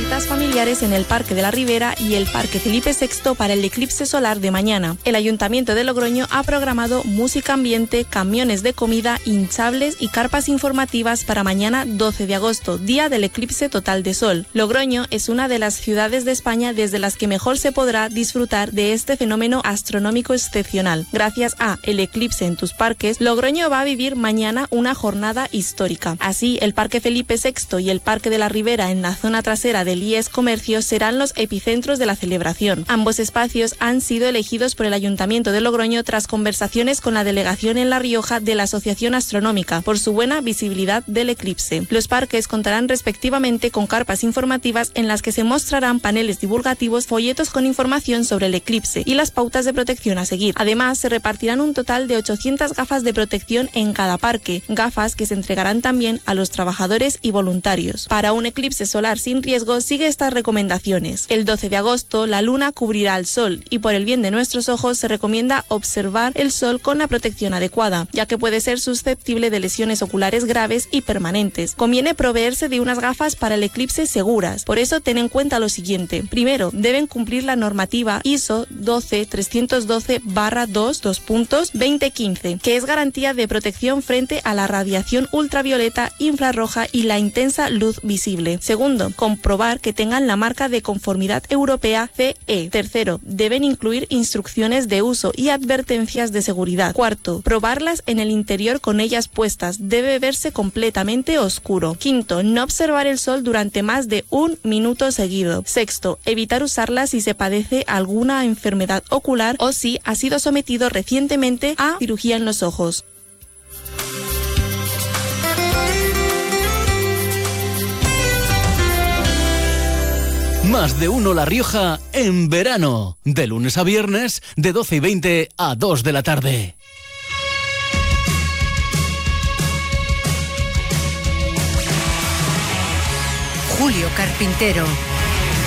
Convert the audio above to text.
visitas familiares en el Parque de la Ribera y el Parque Felipe VI para el eclipse solar de mañana. El Ayuntamiento de Logroño ha programado música ambiente, camiones de comida, hinchables y carpas informativas para mañana 12 de agosto, día del eclipse total de sol. Logroño es una de las ciudades de España desde las que mejor se podrá disfrutar de este fenómeno astronómico excepcional. Gracias a El eclipse en tus parques, Logroño va a vivir mañana una jornada histórica. Así, el Parque Felipe VI y el Parque de la Ribera en la zona trasera del IES Comercio serán los epicentros de la celebración. Ambos espacios han sido elegidos por el Ayuntamiento de Logroño tras conversaciones con la delegación en La Rioja de la Asociación Astronómica por su buena visibilidad del eclipse. Los parques contarán respectivamente con carpas informativas en las que se mostrarán paneles divulgativos, folletos con información sobre el eclipse y las pautas de protección a seguir. Además, se repartirán un total de 800 gafas de protección en cada parque, gafas que se entregarán también a los trabajadores y voluntarios. Para un eclipse solar sin riesgo, sigue estas recomendaciones. El 12 de agosto, la luna cubrirá al sol y por el bien de nuestros ojos se recomienda observar el sol con la protección adecuada, ya que puede ser susceptible de lesiones oculares graves y permanentes. Conviene proveerse de unas gafas para el eclipse seguras. Por eso, ten en cuenta lo siguiente. Primero, deben cumplir la normativa ISO 12312-2-2015, que es garantía de protección frente a la radiación ultravioleta, infrarroja y la intensa luz visible. Segundo, comprobar que tengan la marca de conformidad europea CE. Tercero, deben incluir instrucciones de uso y advertencias de seguridad. Cuarto, probarlas en el interior con ellas puestas. Debe verse completamente oscuro. Quinto, no observar el sol durante más de un minuto seguido. Sexto, evitar usarlas si se padece alguna enfermedad ocular o si ha sido sometido recientemente a cirugía en los ojos. Más de uno La Rioja en verano. De lunes a viernes, de 12:20 a 2 de la tarde. Julio Carpintero.